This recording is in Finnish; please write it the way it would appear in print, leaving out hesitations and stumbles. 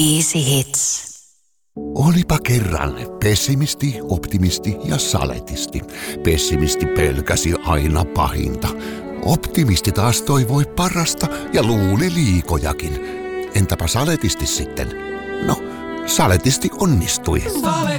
Easy Hits. Olipa kerran pessimisti, optimisti ja saletisti. Pessimisti pelkäsi aina pahinta. Optimisti taas toivoi parasta ja luuli liikojakin. Entäpä saletisti sitten? No, saletisti onnistui.